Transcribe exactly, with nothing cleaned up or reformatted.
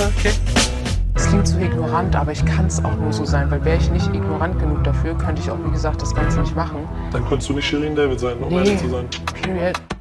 Okay. Es klingt so ignorant, aber ich kann es auch nur so sein, weil wäre ich nicht ignorant genug dafür, könnte ich auch, wie gesagt, das Ganze nicht machen. Dann konntest du nicht Shirin David sein, um ehrlich zu sein. Period.